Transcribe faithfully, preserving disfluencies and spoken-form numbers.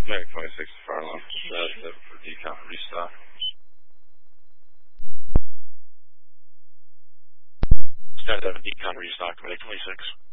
Medic twenty-six, fire alarm. That's it for decon restock. Stand up, decon restock, Medic twenty-six.